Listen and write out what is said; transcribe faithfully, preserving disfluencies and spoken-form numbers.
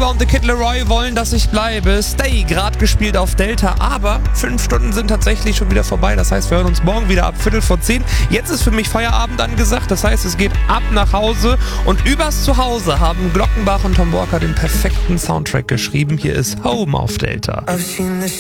Bieber und The Kid Laroi wollen, dass ich bleibe. Stay, gerade gespielt auf Delta, aber fünf Stunden sind tatsächlich schon wieder vorbei. Das heißt, wir hören uns morgen wieder ab Viertel vor zehn. Jetzt ist für mich Feierabend angesagt. Das heißt, es geht ab nach Hause. Und übers Zuhause haben Glockenbach und Tom Walker den perfekten Soundtrack geschrieben. Hier ist Home auf Delta. I've seen the